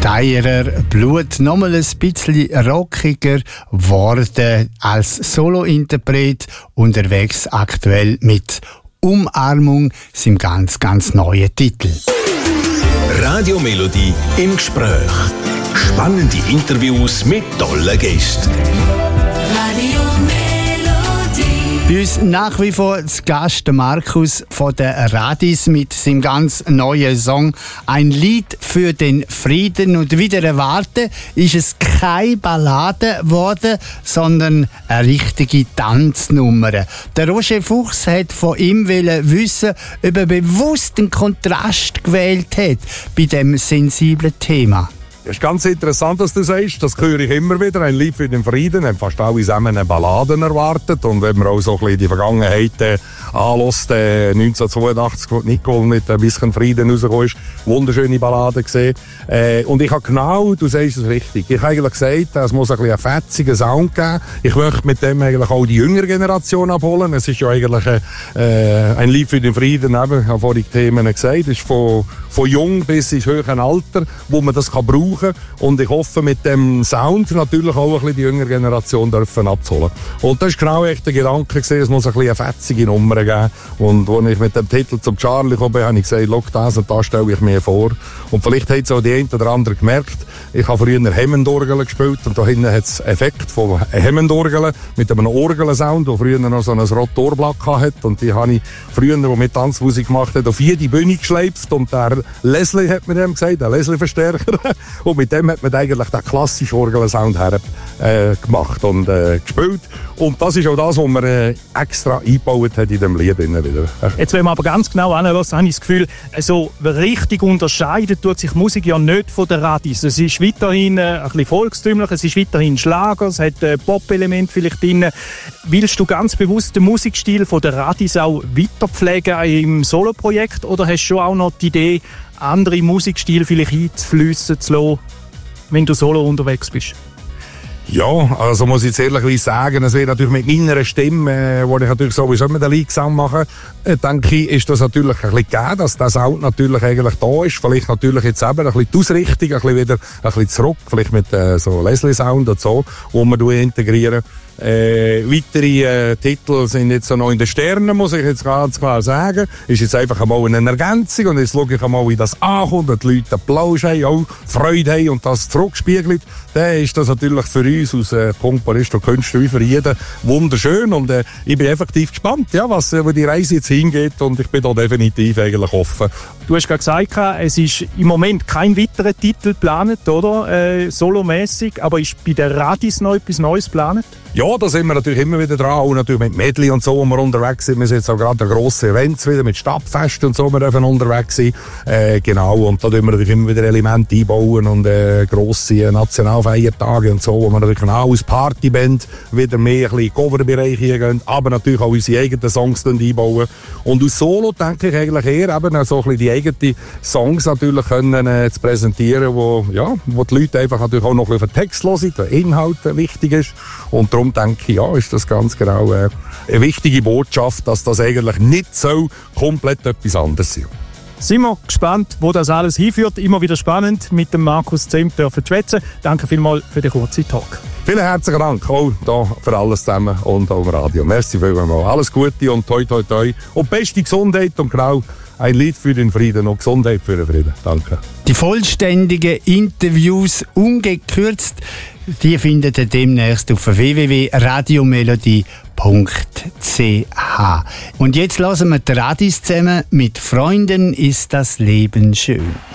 Steirer Blut nochmal ein bisschen rockiger geworden als Solointerpret, unterwegs aktuell mit Umarmung, seinem ganz, ganz neuen Titel. Radio Melodie im Gespräch. Spannende Interviews mit tollen Gästen. Radio Melodie. Bei uns nach wie vor zu Gast der Markus von der Radis mit seinem ganz neuen Song «Ein Lied für den Frieden». Und wieder erwarten ist es keine Ballade geworden, sondern eine richtige Tanznummer. Der Roger Fuchs hat von ihm wissen, ob er bewusst einen Kontrast gewählt hat bei diesem sensiblen Thema. Es ist ganz interessant, was du sagst. Das höre ich immer wieder. Ein Lied für den Frieden. Haben fast alle zusammen eine Ballade erwartet. Und wenn man auch so ein bisschen die Vergangenheit anlässt, 1982, wo Nicole mit ein bisschen Frieden rausgekommen ist, wunderschöne Ballade gesehen. Und ich habe genau, du sagst es richtig, ich habe eigentlich gesagt, es muss ein bisschen einen fetzigen Sound geben. Ich möchte mit dem eigentlich auch die jüngere Generation abholen. Es ist ja eigentlich ein Lied für den Frieden, eben, ich habe vorhin die Themen gesagt. Es ist von jung bis ins höhere Alter, wo man das kann brauchen. Und ich hoffe, mit dem Sound natürlich auch ein bisschen die jüngere Generation dürfen abzuholen. Und das war genau echt der Gedanke, es muss ein bisschen eine fetzige Nummer geben. Und als ich mit dem Titel zum Charlie gekommen bin, habe ich gesagt, schau, das und das stelle ich mir vor. Und vielleicht hat es auch die eine oder andere gemerkt, ich habe früher Hemmendorgel gespielt und da hinten hat es Effekt von Hemmendorgel mit einem Orgelsound, der früher noch so ein Rotorblatt hatte. Und die habe ich früher, der mit Tanzmusik gemacht hat, auf jede Bühne geschleift. Und der Leslie hat mir dem gesagt, der Leslie-Verstärker. Und mit dem hat man eigentlich den klassischen Orgelsound gemacht und gespielt. Und das ist auch das, was man extra eingebaut hat in dem Lied. Wieder. Jetzt, wenn man aber ganz genau anhören, habe ich das Gefühl, so richtig unterscheidet tut sich Musik ja nicht von der Radis. Es ist weiterhin ein bisschen volkstümlich, es ist weiterhin Schlager, es hat Pop-Element vielleicht drin. Willst du ganz bewusst den Musikstil von der Radis auch weiterpflegen im Soloprojekt oder hast du schon auch noch die Idee, andere Musikstile vielleicht einzufliessen zu lassen, wenn du solo unterwegs bist? Ja, also muss ich jetzt ehrlich sagen, es wird natürlich mit meiner Stimme, wo ich natürlich sowieso mit den Liedgesang mache, denke ich, ist das natürlich ein bisschen gegeben, dass der Sound natürlich eigentlich da ist. Vielleicht natürlich jetzt eben ein bisschen die Ausrichtung, ein bisschen wieder ein bisschen zurück, vielleicht mit so Leslie-Sound und so, wo wir integrieren. Weitere Titel sind jetzt noch in den Sternen, muss ich jetzt ganz klar sagen. Ist jetzt einfach einmal eine Ergänzung und jetzt schaue ich einmal, wie das ankommt und die Leute Applaus haben, auch Freude haben und das zurückspiegelt. Dann ist das natürlich für uns als Komponist und Künstler wie für jeden wunderschön und ich bin effektiv gespannt, ja, wo die Reise jetzt hingeht und ich bin da definitiv eigentlich offen. Du hast gerade gesagt, es ist im Moment kein weiterer Titel geplant, oder? Solomäßig, aber ist bei der Radis noch etwas Neues geplant? Ja, da sind wir natürlich immer wieder dran, auch natürlich mit Medley und so, wo wir unterwegs sind. Wir sind jetzt auch gerade an grossen Events wieder mit Stadtfest und so, wir dürfen unterwegs sein. Genau, und da tun wir natürlich immer wieder Elemente einbauen und grosse Nationalfeiertage und so, wo wir natürlich auch als Partyband wieder mehr ein bisschen Coverbereich gehen, aber natürlich auch unsere eigenen Songs einbauen. Und aus Solo denke ich eigentlich eher eben so ein bisschen die eigenen Songs natürlich können zu präsentieren, wo die Leute einfach natürlich auch noch ein bisschen auf den Text hören, der Inhalt wichtig ist. Und darum denke ich, ja, ist das ganz genau eine wichtige Botschaft, dass das eigentlich nicht so komplett etwas anderes ist. Sind wir gespannt, wo das alles hinführt. Immer wieder spannend, mit dem Markus Zemp zu schwätzen. Danke vielmals für den kurzen Talk. Vielen herzlichen Dank auch da für alles zusammen und auch im Radio. Merci vielmals. Alles Gute und toi toi toi. Und beste Gesundheit und genau ein Lied für den Frieden und Gesundheit für den Frieden. Danke. Die vollständigen Interviews ungekürzt, die findet ihr demnächst auf www.radiomelodie.ch. Und jetzt hören wir die Radis zusammen mit «Freunden ist das Leben schön».